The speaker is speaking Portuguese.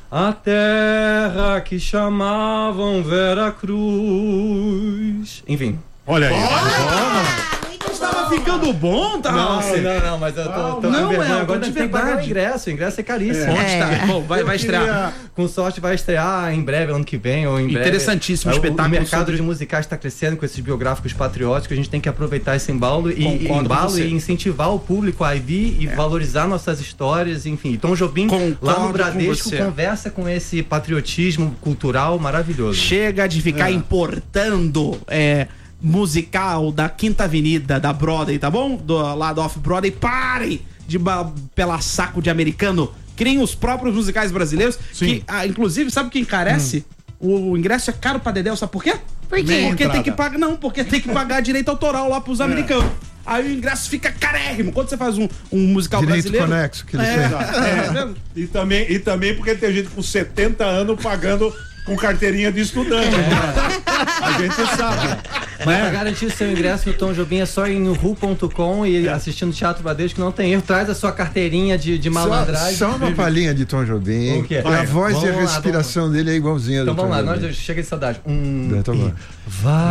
A terra que chamavam Vera Cruz. Enfim. Olha aí. Tava ficando bom, tá? Não, mas eu tô não, com vergonha. é Agora de tem que pagar o verdade. ingresso. O ingresso é caríssimo. Onde tá? Bom, vai estrear. Com sorte vai estrear em breve, ano que vem, ou em breve. Interessantíssimo O espetáculo. mercado de musicais está crescendo com esses biográficos patrióticos. A gente tem que aproveitar esse embalo e incentivar o público a vir e valorizar nossas histórias, enfim. Tom Jobim, lá no Bradesco, conversa com esse patriotismo cultural maravilhoso. Chega de ficar importando musical da Quinta Avenida, da Broadway, tá bom? Lá do Off-Broadway. Parem de pela saco de americano. Criem os próprios musicais brasileiros. Que, inclusive, sabe o que encarece? O ingresso é caro pra Dedéu, sabe por quê? Porque tem que pagar. Não, porque tem que pagar direito autoral lá pros americanos. Aí o ingresso fica carérrimo. Quando você faz um musical direito brasileiro... conexo que eles têm. E também porque tem gente com 70 anos pagando com carteirinha de estudante. A gente sabe. Mas pra garantir o seu ingresso no Tom Jobim é só ir no ru.com e assistindo Teatro Bradesco, que não tem erro. Traz a sua carteirinha de malandragem. Só uma palhinha de Tom Jobim. A voz e a respiração dele é igualzinha. Então vamos lá, nós chega de saudade. Vai.